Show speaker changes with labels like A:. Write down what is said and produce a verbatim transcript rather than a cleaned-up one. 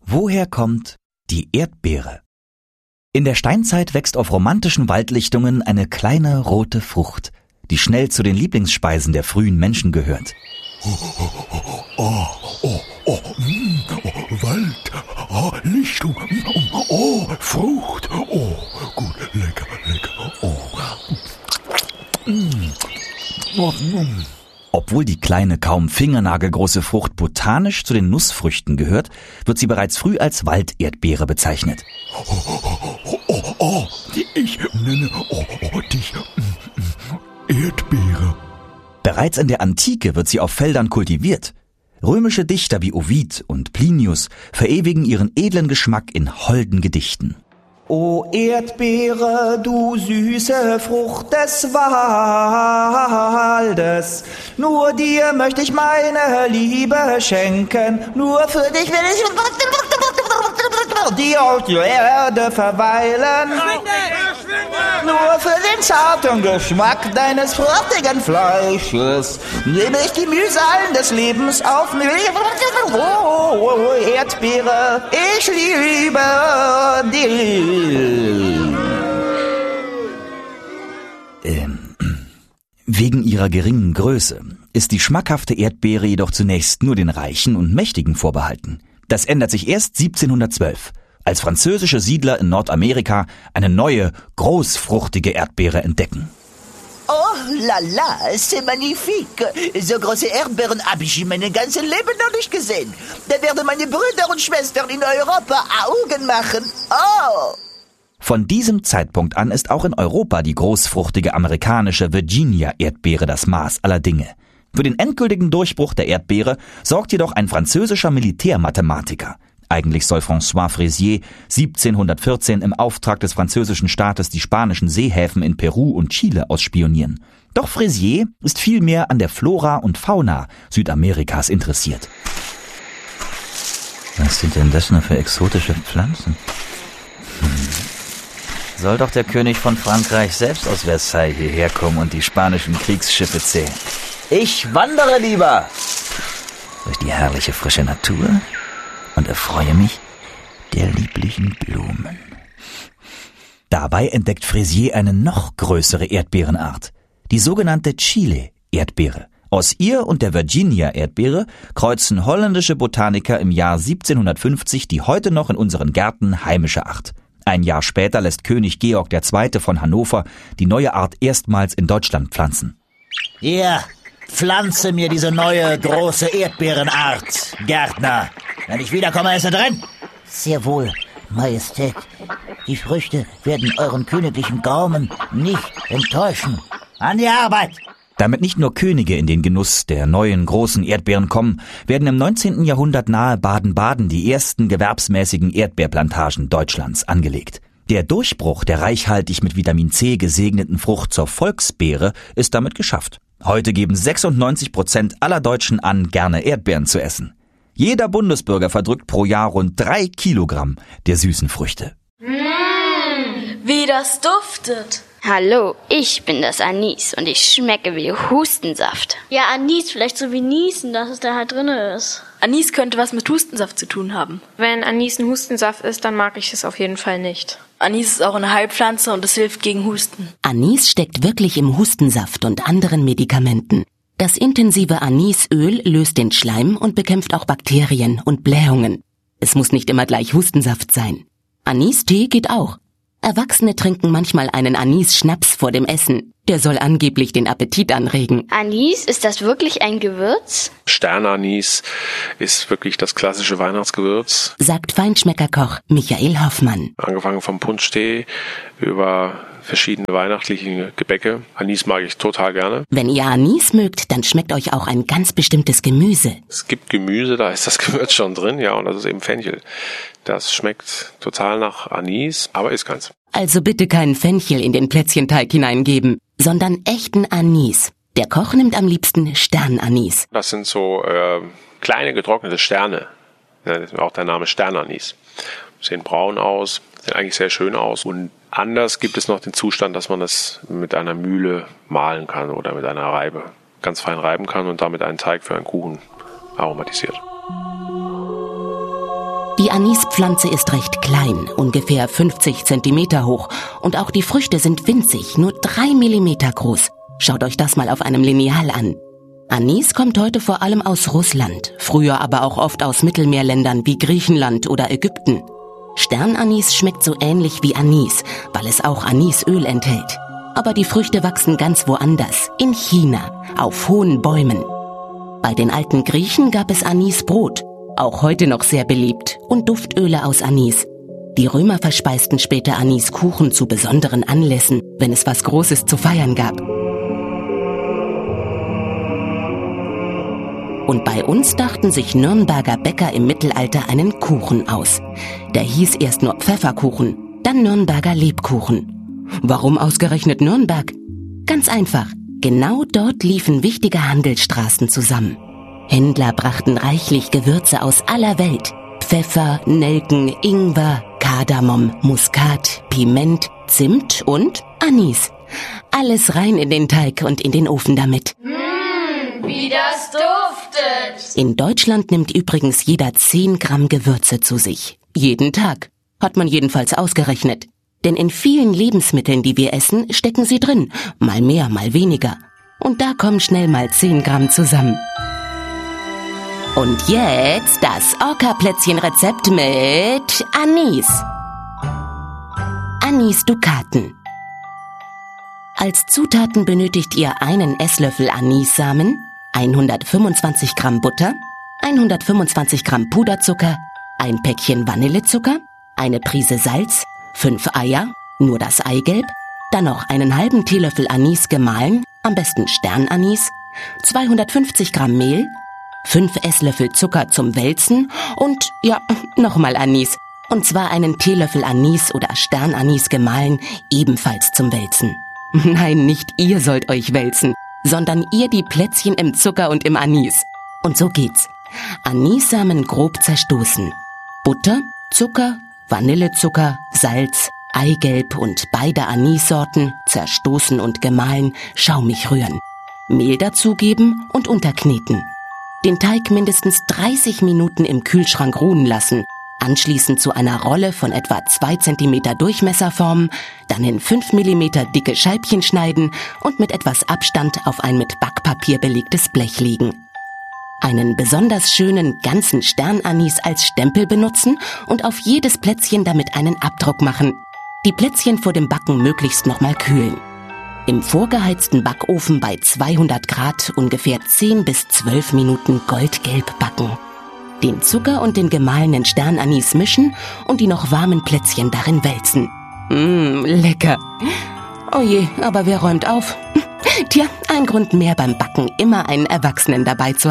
A: Woher kommt die Erdbeere? In der Steinzeit wächst auf romantischen Waldlichtungen eine kleine rote Frucht, die schnell zu den Lieblingsspeisen der frühen Menschen gehört.
B: Oh, oh, oh, oh, mm, oh Wald, oh, Lichtung, mm, oh, Frucht, oh, gut, lecker, lecker, oh. Mm, oh mm.
A: Obwohl die kleine, kaum fingernagelgroße Frucht botanisch zu den Nussfrüchten gehört, wird sie bereits früh als Walderdbeere bezeichnet.
B: Oh, oh, oh, oh, oh, ich nenne oh, oh, dich Erdbeere.
A: Bereits in der Antike wird sie auf Feldern kultiviert. Römische Dichter wie Ovid und Plinius verewigen ihren edlen Geschmack in holden Gedichten.
C: O Erdbeere, du süße Frucht des Waldes, nur dir möchte ich meine Liebe schenken, nur für dich will ich die auf der Erde verweilen, nur für den zarten Geschmack deines fruchtigen Fleisches nehme ich die Mühsalen des Lebens auf mich. Oh, Erdbeere, ich liebe dich.
A: Ähm, wegen ihrer geringen Größe ist die schmackhafte Erdbeere jedoch zunächst nur den Reichen und Mächtigen vorbehalten. Das ändert sich erst siebzehnhundertzwölf, als französische Siedler in Nordamerika eine neue, großfruchtige Erdbeere entdecken.
D: Oh la la, c'est magnifique. So große Erdbeeren habe ich in meinem ganzen Leben noch nicht gesehen. Da werden meine Brüder und Schwestern in Europa Augen machen. Oh!
A: Von diesem Zeitpunkt an ist auch in Europa die großfruchtige amerikanische Virginia-Erdbeere das Maß aller Dinge. Für den endgültigen Durchbruch der Erdbeere sorgt jedoch ein französischer Militärmathematiker. Eigentlich soll François Fresier siebzehnhundertvierzehn im Auftrag des französischen Staates die spanischen Seehäfen in Peru und Chile ausspionieren. Doch Fresier ist vielmehr an der Flora und Fauna Südamerikas interessiert. Was sind denn das nur für exotische Pflanzen? Hm. Soll doch der König von Frankreich selbst aus Versailles hierher kommen und die spanischen Kriegsschiffe zählen. Ich wandere lieber durch die herrliche frische Natur und erfreue mich der lieblichen Blumen. Dabei entdeckt Fresier eine noch größere Erdbeerenart, die sogenannte Chile-Erdbeere. Aus ihr und der Virginia-Erdbeere kreuzen holländische Botaniker im Jahr siebzehnhundertfünfzig die heute noch in unseren Gärten heimische Art. Ein Jahr später lässt König Georg der Zweite von Hannover die neue Art erstmals in Deutschland pflanzen.
D: Ja, pflanze mir diese neue, große Erdbeerenart, Gärtner. Wenn ich wiederkomme, ist er drin. Sehr wohl, Majestät. Die Früchte werden euren königlichen Gaumen nicht enttäuschen. An die Arbeit!
A: Damit nicht nur Könige in den Genuss der neuen großen Erdbeeren kommen, werden im neunzehnten Jahrhundert nahe Baden-Baden die ersten gewerbsmäßigen Erdbeerplantagen Deutschlands angelegt. Der Durchbruch der reichhaltig mit Vitamin C gesegneten Frucht zur Volksbeere ist damit geschafft. Heute geben sechsundneunzig Prozent aller Deutschen an, gerne Erdbeeren zu essen. Jeder Bundesbürger verdrückt pro Jahr rund drei Kilogramm der süßen Früchte.
E: Mmh, wie das duftet.
F: Hallo, ich bin das Anis und ich schmecke wie Hustensaft.
E: Ja, Anis, vielleicht so wie Niesen, dass es da halt drin ist.
G: Anis könnte was mit Hustensaft zu tun haben.
H: Wenn Anis ein Hustensaft ist, dann mag ich es auf jeden Fall nicht.
G: Anis ist auch eine Heilpflanze und es hilft gegen Husten.
I: Anis steckt wirklich im Hustensaft und anderen Medikamenten. Das intensive Anisöl löst den Schleim und bekämpft auch Bakterien und Blähungen. Es muss nicht immer gleich Hustensaft sein. Anistee geht auch. Erwachsene trinken manchmal einen Anis-Schnaps vor dem Essen. Der soll angeblich den Appetit anregen.
F: Anis, ist das wirklich ein Gewürz?
J: Sternanis ist wirklich das klassische Weihnachtsgewürz,
I: sagt Feinschmeckerkoch Michael Hoffmann.
J: Angefangen vom Punschtee über verschiedene weihnachtliche Gebäcke. Anis mag ich total gerne.
I: Wenn ihr Anis mögt, dann schmeckt euch auch ein ganz bestimmtes Gemüse.
J: Es gibt Gemüse, da ist das Gewürz schon drin, ja, und das ist eben Fenchel. Das schmeckt total nach Anis, aber ist keins.
I: Also bitte keinen Fenchel in den Plätzchenteig hineingeben, sondern echten Anis. Der Koch nimmt am liebsten Sternanis.
J: Das sind so äh, kleine getrocknete Sterne. Ja, das ist auch der Name Sternanis. Sehen braun aus, sehen eigentlich sehr schön aus. Und anders gibt es noch den Zustand, dass man das mit einer Mühle mahlen kann oder mit einer Reibe ganz fein reiben kann und damit einen Teig für einen Kuchen aromatisiert.
I: Die Anispflanze ist recht klein, ungefähr fünfzig Zentimeter hoch, und auch die Früchte sind winzig, nur drei Millimeter groß. Schaut euch das mal auf einem Lineal an. Anis kommt heute vor allem aus Russland, früher aber auch oft aus Mittelmeerländern wie Griechenland oder Ägypten. Sternanis schmeckt so ähnlich wie Anis, weil es auch Anisöl enthält. Aber die Früchte wachsen ganz woanders, in China, auf hohen Bäumen. Bei den alten Griechen gab es Anisbrot, auch heute noch sehr beliebt, und Duftöle aus Anis. Die Römer verspeisten später Aniskuchen zu besonderen Anlässen, wenn es was Großes zu feiern gab. Und bei uns dachten sich Nürnberger Bäcker im Mittelalter einen Kuchen aus. Der hieß erst nur Pfefferkuchen, dann Nürnberger Lebkuchen. Warum ausgerechnet Nürnberg? Ganz einfach, genau dort liefen wichtige Handelsstraßen zusammen. Händler brachten reichlich Gewürze aus aller Welt. Pfeffer, Nelken, Ingwer, Kardamom, Muskat, Piment, Zimt und Anis. Alles rein in den Teig und in den Ofen damit.
F: Wie das duftet!
I: In Deutschland nimmt übrigens jeder zehn Gramm Gewürze zu sich. Jeden Tag. Hat man jedenfalls ausgerechnet. Denn in vielen Lebensmitteln, die wir essen, stecken sie drin. Mal mehr, mal weniger. Und da kommen schnell mal zehn Gramm zusammen. Und jetzt das Orca-Plätzchen-Rezept mit Anis. Anis-Dukaten. Als Zutaten benötigt ihr einen Esslöffel Anissamen, hundertfünfundzwanzig Gramm Butter, hundertfünfundzwanzig Gramm Puderzucker, ein Päckchen Vanillezucker, eine Prise Salz, fünf Eier, nur das Eigelb, dann noch einen halben Teelöffel Anis gemahlen, am besten Sternanis, zweihundertfünfzig Gramm Mehl, fünf Esslöffel Zucker zum Wälzen und, ja, nochmal Anis. Und zwar einen Teelöffel Anis oder Sternanis gemahlen, ebenfalls zum Wälzen. Nein, nicht ihr sollt euch wälzen, sondern ihr die Plätzchen im Zucker und im Anis. Und so geht's. Anissamen grob zerstoßen. Butter, Zucker, Vanillezucker, Salz, Eigelb und beide Anissorten zerstoßen und gemahlen, schaumig rühren. Mehl dazugeben und unterkneten. Den Teig mindestens dreißig Minuten im Kühlschrank ruhen lassen, anschließend zu einer Rolle von etwa zwei Zentimeter Durchmesser formen, dann in fünf Millimeter dicke Scheibchen schneiden und mit etwas Abstand auf ein mit Backpapier belegtes Blech legen. Einen besonders schönen ganzen Sternanis als Stempel benutzen und auf jedes Plätzchen damit einen Abdruck machen. Die Plätzchen vor dem Backen möglichst nochmal kühlen. Im vorgeheizten Backofen bei zweihundert Grad ungefähr zehn bis zwölf Minuten goldgelb backen. Den Zucker und den gemahlenen Sternanis mischen und die noch warmen Plätzchen darin wälzen. Mmh, lecker. Oh je, aber wer räumt auf? Tja, ein Grund mehr beim Backen, immer einen Erwachsenen dabei zu